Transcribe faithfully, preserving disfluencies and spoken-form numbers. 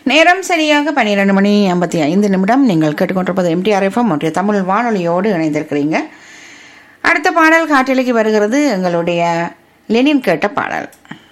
நேரம் சரியாக பன்னிரண்டு மணி ஐம்பத்தி ஐந்து நிமிடம். நீங்கள் கேட்டுக்கொண்டிருப்பது எம்டிஆர் எஃப்எம் ஒன்றிய தமிழ் வானொலியோடு இணைந்திருக்கிறீங்க. அடுத்த பாடல் காட்டிலைக்கு வருகிறது. எங்களுடைய லெனின் கேட்ட பாடல்.